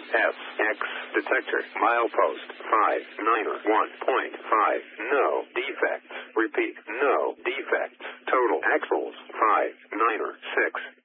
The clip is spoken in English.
SX detector. Milepost 591.5. No defects. Repeat, no defects. Total axles 596.